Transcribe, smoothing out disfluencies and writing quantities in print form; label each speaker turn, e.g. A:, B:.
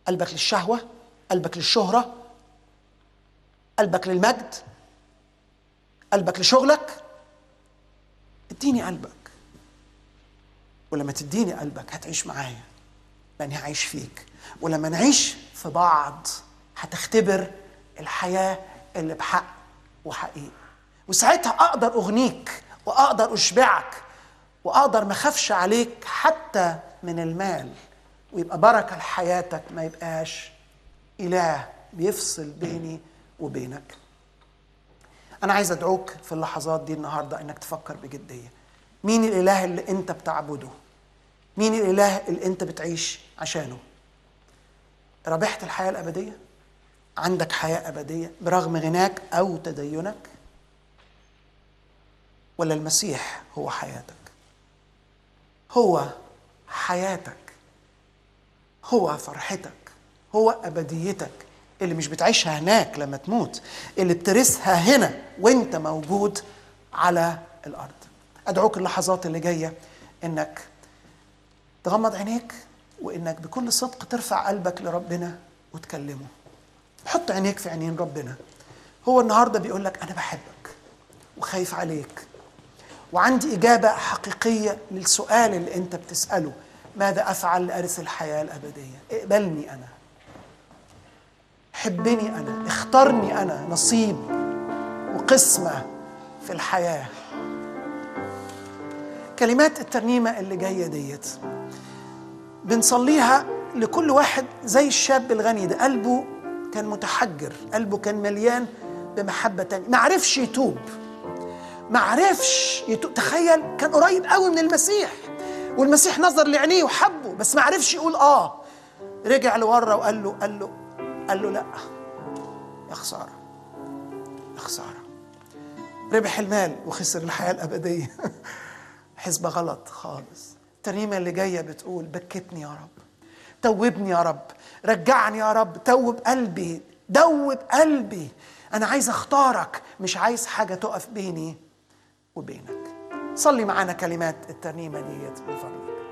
A: قلبك للشهوة، قلبك للشهرة، قلبك للمجد، قلبك لشغلك. اديني قلبك، ولما تديني قلبك هتعيش معايا لأني هعيش فيك. ولما نعيش في بعض هتختبر الحياة اللي بحق وحقيقي، وساعتها أقدر أغنيك وأقدر أشبعك وأقدر مخافش عليك حتى من المال، ويبقى بركة لحياتك، ما يبقاش إله بيفصل بيني وبينك. أنا عايز أدعوك في اللحظات دي النهاردة إنك تفكر بجدية. مين الإله اللي أنت بتعبده؟ مين الإله اللي أنت بتعيش عشانه؟ ربحت الحياة الأبدية؟ عندك حياة أبدية برغم غناك أو تدينك؟ ولا المسيح هو حياتك؟ هو حياتك، هو فرحتك، هو أبديتك اللي مش بتعيشها هناك لما تموت، اللي بترثها هنا وانت موجود على الأرض. أدعوك اللحظات اللي جاية إنك تغمض عينيك، وإنك بكل صدق ترفع قلبك لربنا وتكلمه. حط عينيك في عينين ربنا. هو النهاردة بيقول لك أنا بحبك وخايف عليك، وعندي إجابة حقيقية للسؤال اللي أنت بتسأله: ماذا أفعل لأرث الحياة الأبدية؟ اقبلني أنا، حبني أنا، اختارني أنا نصيب وقسمة في الحياة. كلمات الترنيمة اللي جاية ديت بنصليها لكل واحد زي الشاب الغني ده، قلبه كان متحجر، قلبه كان مليان بمحبة تانية، معرفش يتوب، معرفش يتوب. تخيل كان قريب قوي من المسيح، والمسيح نظر لعينيه وحبه، بس معرفش يقول رجع لورا وقال له لا، يا خسارة، يا خسارة. ربح المال وخسر الحياة الأبدية. حسبة غلط خالص. الترنيمة اللي جاية بتقول: بكتني يا رب، توبني يا رب، رجعني يا رب، توب قلبي، دوب قلبي. أنا عايز أختارك، مش عايز حاجة تقف بيني وبينك. صلي معانا كلمات الترنيمة ديت من فضلك.